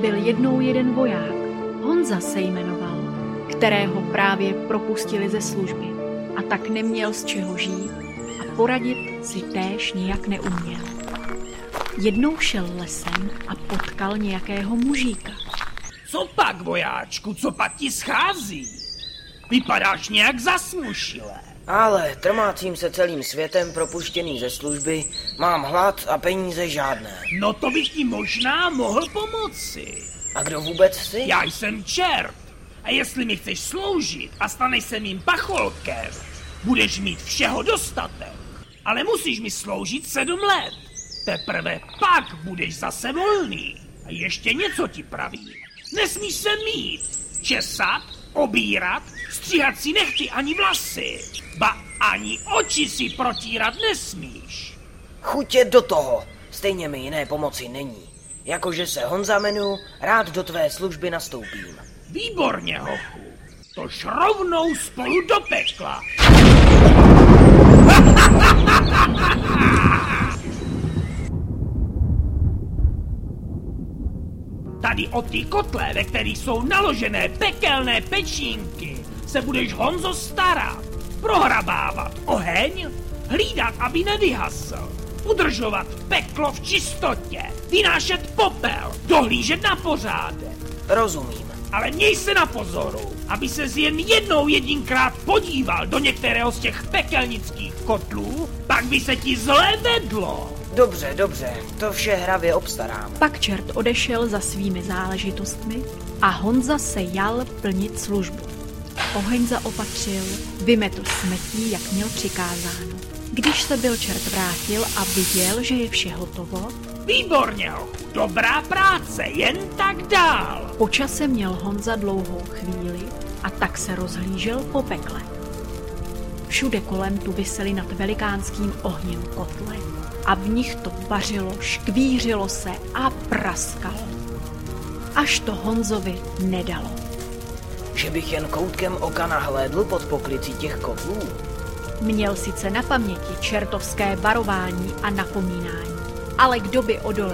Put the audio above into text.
Byl jednou jeden voják, Honza se jmenoval, kterého právě propustili ze služby a tak neměl z čeho žít a poradit si též nijak neuměl. Jednou šel lesem a potkal nějakého mužíka. Co pak, vojáčku, co pak ti schází? Vypadáš nějak zasmušile. Ale trmácím se celým světem propuštěný ze služby, mám hlad a peníze žádné. No to bych ti možná mohl pomoci. A kdo vůbec jsi? Já jsem čert. A jestli mi chceš sloužit a staneš se mým pacholkem, budeš mít všeho dostatek. Ale musíš mi sloužit 7 let. Teprve pak budeš zase volný. A ještě něco ti pravím. Nesmíš se mít, česat, obírat, stříhat si nechty ani vlasy. Ba ani oči si protírat nesmíš. Chutě do toho. Stejně mi jiné pomoci není. Jakože se Honza jmenuji, rád do tvé služby nastoupím. Výborně, hochu. Tož rovnou spolu do pekla. Tady o ty kotle, ve kterých jsou naložené pekelné pečínky, se budeš, Honzo, starat. Prohrabávat oheň, hlídat, aby nevyhasl, udržovat peklo v čistotě, vynášet popel, dohlížet na pořádek. Rozumím. Ale měj se na pozoru, aby ses jen jedinkrát podíval do některého z těch pekelnických kotlů, pak by se ti zle vedlo. Dobře, to vše hravě obstarám. Pak čert odešel za svými záležitostmi a Honza se jal plnit službu. Oheň zaopatřil, vymetl smetí, jak měl přikázáno. Když se byl čert vrátil a viděl, že je vše hotovo, výborně, hochu, dobrá práce, jen tak dál. Po čase měl Honza dlouhou chvíli a tak se rozhlížel po pekle. Všude kolem tu visely nad velikánským ohněm kotle a v nich to vařilo, škvířilo se a praskalo. Až to Honzovi nedalo. Že bych jen koutkem oka nahlédl pod poklicí těch kotlů. Měl sice na paměti čertovské varování a napomínání, ale kdo by odolal